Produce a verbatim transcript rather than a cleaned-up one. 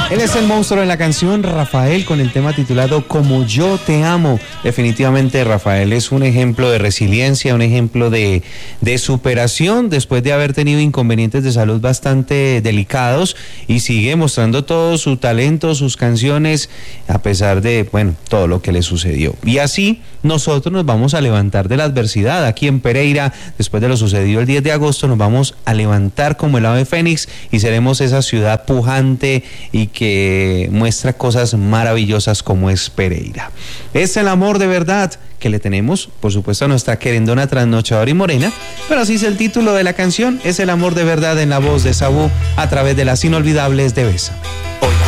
Él es el monstruo de la canción, Rafael, con el tema titulado Como Yo Te Amo. Definitivamente Rafael es un ejemplo de resiliencia, un ejemplo de, de superación después de haber tenido inconvenientes de salud bastante delicados, y sigue mostrando todo su talento, sus canciones, a pesar de, bueno, todo lo que le sucedió. Y así nosotros nos vamos a levantar de la adversidad. Aquí en Pereira, después de lo sucedido el diez de agosto, nos vamos a levantar como el ave fénix y seremos esa ciudad pujante y que muestra cosas maravillosas como es Pereira. Es el amor de verdad que le tenemos, por supuesto, a nuestra querendona trasnochadora y morena, pero así es el título de la canción, es el amor de verdad en la voz de Sabú a través de las inolvidables de Besa.